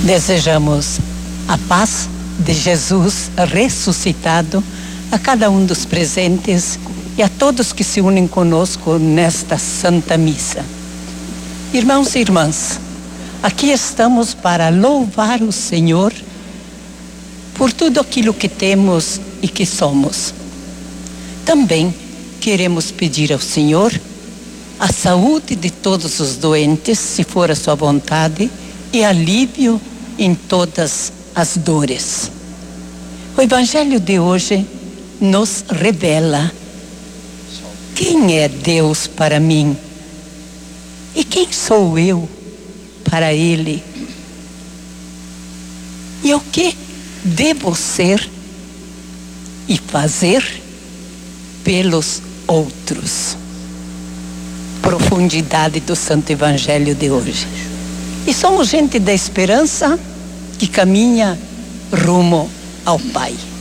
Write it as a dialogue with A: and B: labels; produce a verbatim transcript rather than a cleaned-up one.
A: Desejamos a paz de Jesus ressuscitado a cada um dos presentes e a todos que se unem conosco nesta Santa Missa. Irmãos e irmãs, aqui estamos para louvar o Senhor por tudo aquilo que temos e que somos. Também queremos pedir ao Senhor a saúde de todos os doentes, se for a sua vontade, e alívio em todas as dores. O Evangelho de hoje nos revela quem é Deus para mim e quem sou eu para Ele, e o que devo ser e fazer pelos outros. Profundidade do Santo Evangelho de hoje. E somos gente da esperança que caminha rumo ao Pai.